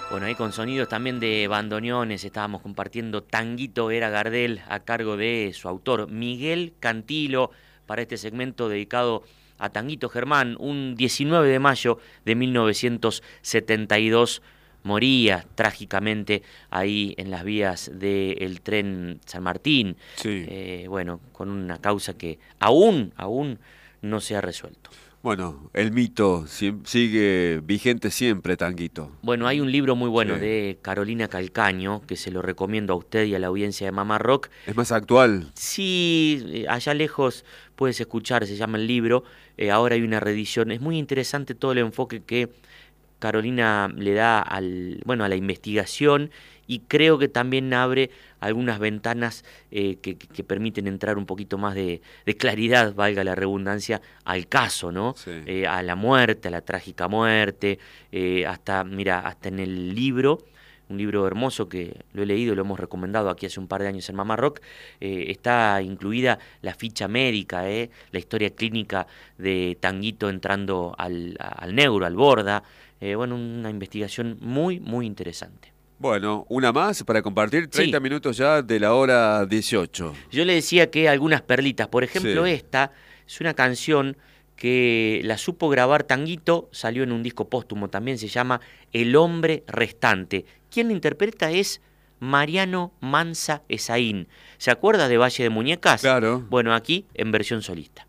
Bueno, ahí con sonidos también de bandoneones estábamos compartiendo Tanguito era Gardel a cargo de su autor Miguel Cantilo para este segmento dedicado a Tanguito Germán. Un 19 de mayo de 1972 moría trágicamente ahí en las vías del tren San Martín. Sí. Bueno, con una causa que aún no se ha resuelto. Bueno, el mito sigue vigente siempre, Tanguito. Bueno, hay un libro muy Sí. bueno de Carolina Calcaño, que se lo recomiendo a usted y a la audiencia de Mamá Rock. Es más actual. Sí, allá lejos puedes escuchar, se llama el libro, ahora hay una reedición. Es muy interesante todo el enfoque que Carolina le da a la investigación, y creo que también abre algunas ventanas que permiten entrar un poquito más de claridad, valga la redundancia, al caso, ¿no? Sí. A la muerte, a la trágica muerte, hasta en el libro, un libro hermoso que lo he leído, lo hemos recomendado aquí hace un par de años en Mamá Rock, está incluida la ficha médica, la historia clínica de Tanguito entrando al neuro, al Borda. Una investigación muy, muy interesante. Bueno, una más para compartir. 30 Sí, minutos ya de la hora 18. yo le decía que algunas perlitas, por ejemplo, Sí. esta es una canción que la supo grabar Tanguito, salió en un disco póstumo también, se llama El hombre restante. Quien la interpreta es Mariano Mansa Esaín. ¿Se acuerda de Valle de Muñecas? Claro. Bueno, aquí en versión solista.